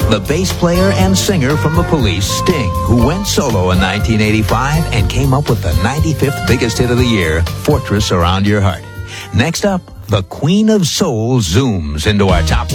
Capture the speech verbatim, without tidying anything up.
the bass player and singer from The Police, Sting, who went solo in nineteen eighty-five and came up with the ninety-fifth biggest hit of the year, Fortress Around Your Heart. Next up, the Queen of Soul zooms into our top